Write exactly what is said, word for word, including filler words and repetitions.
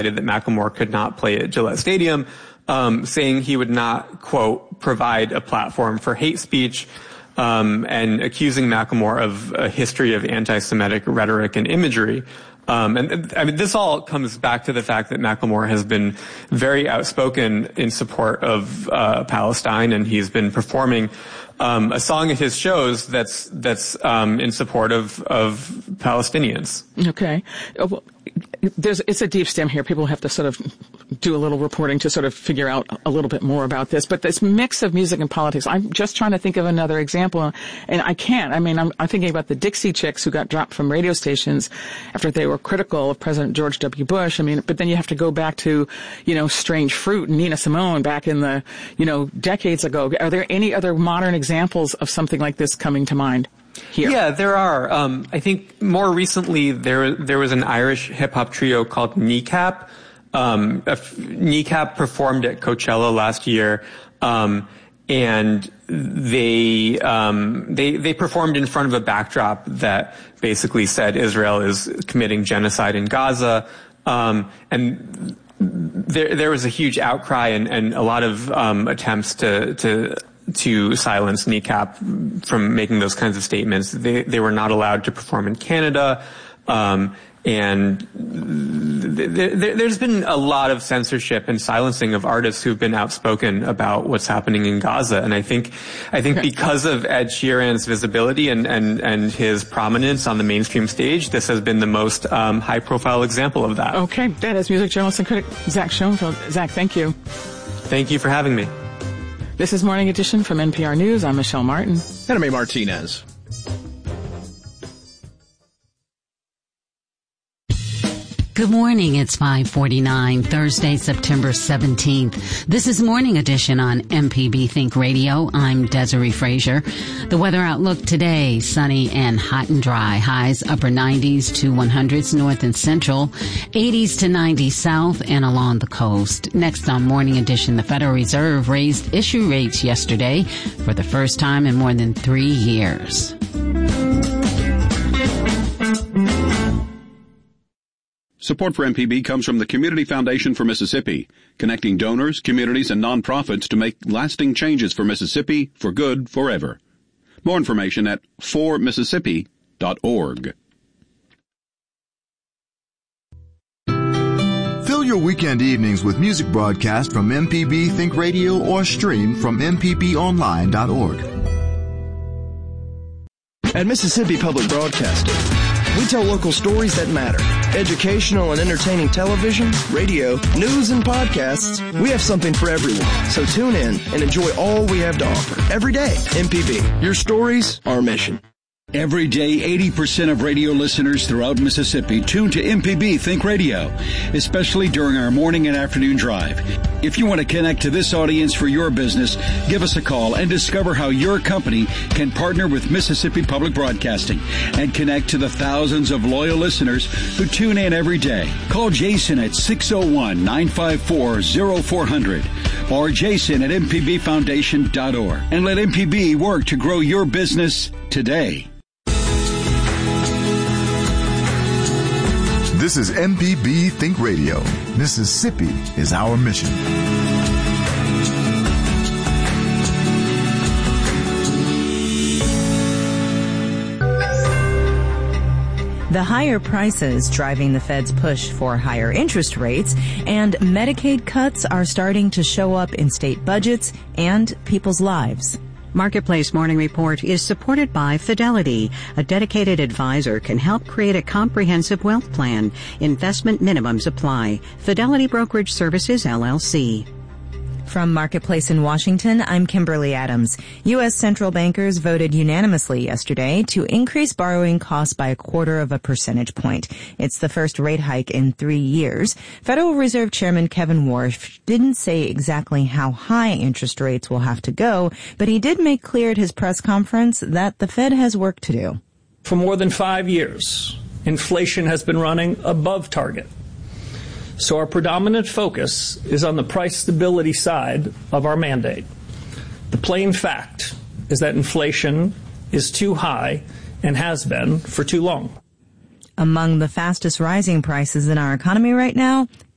that Macklemore could not play at Gillette Stadium, um, saying he would not, quote, provide a platform for hate speech, um, and accusing Macklemore of a history of anti-Semitic rhetoric and imagery. Um, and I mean, this all comes back to the fact that Macklemore has been very outspoken in support of uh, Palestine, and he's been performing um, a song at his shows that's that's um, in support of of Palestinians. Okay. Well, there's it's a deep stem here. People have to sort of do a little reporting to sort of figure out a little bit more about this. But this mix of music and politics, I'm just trying to think of another example, and I can't. I mean, I'm, I'm thinking about the Dixie Chicks who got dropped from radio stations after they were critical of President George W. Bush. I mean, but then you have to go back to, you know, Strange Fruit and Nina Simone back in the, you know, decades ago. Are there any other modern examples of something like this coming to mind here? Yeah, there are. Um, I think more recently there there was an Irish hip hop trio called Kneecap. Um, Kneecap performed at Coachella last year, um, and they um, they they performed in front of a backdrop that basically said Israel is committing genocide in Gaza, um, and there there was a huge outcry and, and a lot of um, attempts to to. to silence Kneecap from making those kinds of statements. They they were not allowed to perform in Canada, um, and th- th- there's been a lot of censorship and silencing of artists who've been outspoken about what's happening in Gaza. And I think I think because of Ed Sheeran's visibility and and and his prominence on the mainstream stage, this has been the most um, high-profile example of that. Okay, that is music journalist and critic Zach Schoenfeld. Zach, thank you. Thank you for having me. This is Morning Edition from N P R News. I'm Michelle Martin. And I'm A. Martinez. Good morning. It's five forty-nine, Thursday, September seventeenth. This is Morning Edition on M P B Think Radio. I'm Desiree Frazier. The weather outlook today, sunny and hot and dry. Highs upper nineties to hundreds north and central, eighties to nineties south and along the coast. Next on Morning Edition, the Federal Reserve raised issue rates yesterday for the first time in more than three years. Support for M P B comes from the Community Foundation for Mississippi, connecting donors, communities, and nonprofits to make lasting changes for Mississippi for good forever. More information at for mississippi dot org. Fill your weekend evenings with music broadcasts from M P B Think Radio or stream from m p b online dot org. At Mississippi Public Broadcasting, we tell local stories that matter. Educational and entertaining television, radio, news, and podcasts. We have something for everyone. So tune in and enjoy all we have to offer. Every day, M P B. Your stories, our mission. Every day, eighty percent of radio listeners throughout Mississippi tune to M P B Think Radio, especially during our morning and afternoon drive. If you want to connect to this audience for your business, give us a call and discover how your company can partner with Mississippi Public Broadcasting and connect to the thousands of loyal listeners who tune in every day. Call Jason at six oh one, nine five four, oh four hundred or jason at m p b foundation dot org and let M P B work to grow your business today. This is M P B Think Radio. Mississippi is our mission. The higher prices driving the Fed's push for higher interest rates and Medicaid cuts are starting to show up in state budgets and people's lives. Marketplace Morning Report is supported by Fidelity. A dedicated advisor can help create a comprehensive wealth plan. Investment minimums apply. Fidelity Brokerage Services, L L C. From Marketplace in Washington, I'm Kimberly Adams. U S central bankers voted unanimously yesterday to increase borrowing costs by a quarter of a percentage point. It's the first rate hike in three years. Federal Reserve Chairman Kevin Warsh didn't say exactly how high interest rates will have to go, but he did make clear at his press conference that the Fed has work to do. For more than five years, inflation has been running above target. So our predominant focus is on the price stability side of our mandate. The plain fact is that inflation is too high and has been for too long. Among the fastest rising prices in our economy right now,